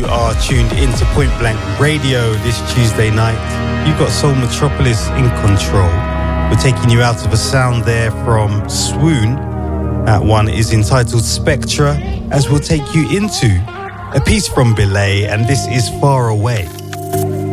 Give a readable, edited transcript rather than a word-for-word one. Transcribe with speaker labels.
Speaker 1: are tuned into Point Blank Radio this Tuesday night. You've got Soul Metropolis in control. We're taking you out of a sound there from Swoon. That one is entitled Spectra, as we'll take you into a piece from Belay, and this is Far Away.